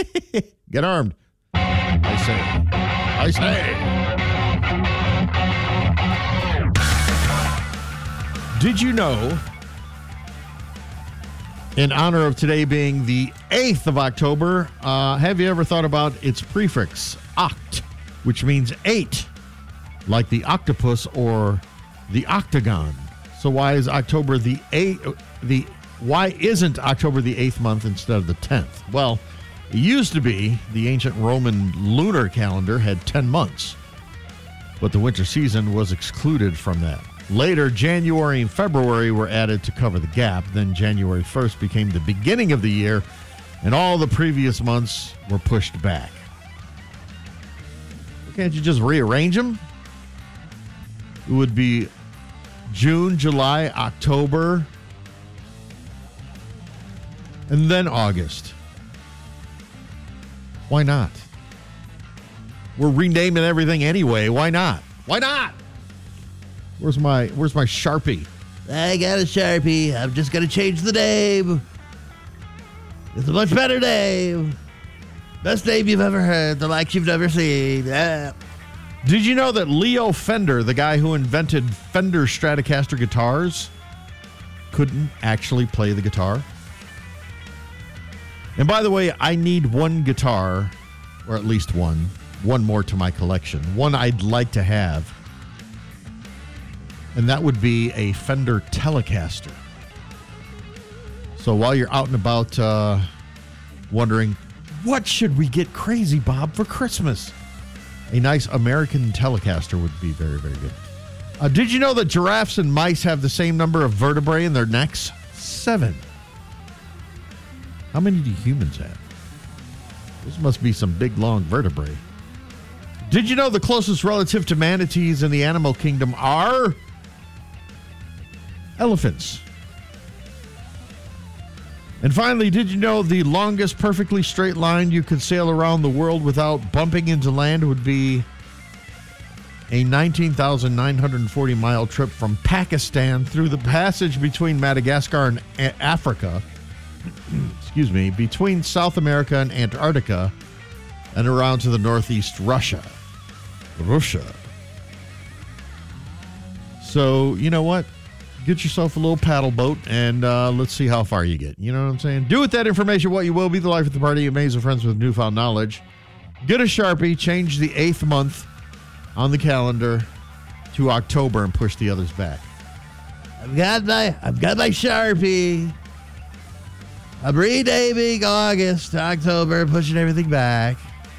Get armed. I say. Did you know, in honor of today being the 8th of October, have you ever thought about its prefix, oct, which means 8, like the octopus or the octagon? So why is October the 8th? Why isn't October the 8th month instead of the 10th? Well, it used to be the ancient Roman lunar calendar had 10 months, but the winter season was excluded from that. Later, January and February were added to cover the gap. Then January 1st became the beginning of the year, and all the previous months were pushed back. Can't you just rearrange them? It would be June, July, October, and then August. Why not? We're renaming everything anyway. Why not? Why not? Where's my Sharpie? I got a Sharpie. I'm just going to change the name. It's a much better name. Best name you've ever heard. The likes you've never seen. Yeah. Did you know that Leo Fender, the guy who invented Fender Stratocaster guitars, couldn't actually play the guitar? And by the way, I need one guitar, or at least one more to my collection. One I'd like to have. And that would be a Fender Telecaster. So while you're out and about wondering, what should we get Crazy Bob for Christmas? A nice American Telecaster would be very, very good. Did you know that giraffes and mice have the same number of vertebrae in their necks? 7. How many do humans have? This must be some big, long vertebrae. Did you know the closest relative to manatees in the animal kingdom are elephants? And finally, did you know the longest perfectly straight line you could sail around the world without bumping into land would be a 19,940-mile trip from Pakistan through the passage between Madagascar and Africa, excuse me, between South America and Antarctica, and around to the northeast Russia. So, you know what? Get yourself a little paddle boat, and let's see how far you get. You know what I'm saying? Do with that information what you will. Be the life of the party. Amazing friends with newfound knowledge. Get a Sharpie. Change the 8th month on the calendar to October and push the others back. I've got my Sharpie. I'm renaming August to October, pushing everything back.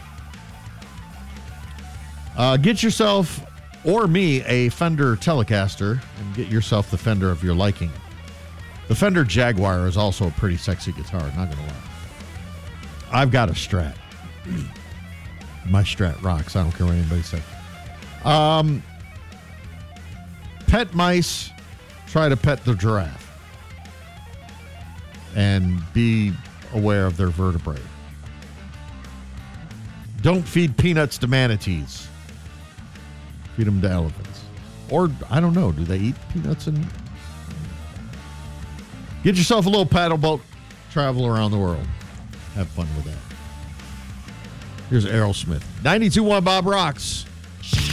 Get yourself or me a Fender Telecaster and get yourself the Fender of your liking. The Fender Jaguar is also a pretty sexy guitar, not gonna lie. I've got a Strat. My Strat rocks. I don't care what anybody says. Pet mice, try to pet the giraffe and be aware of their vertebrae. Don't feed peanuts to manatees. Feed them to elephants. Or, I don't know, do they eat peanuts? And get yourself a little paddle boat. Travel around the world. Have fun with that. Here's Aerosmith. 92.1 Bob Rocks.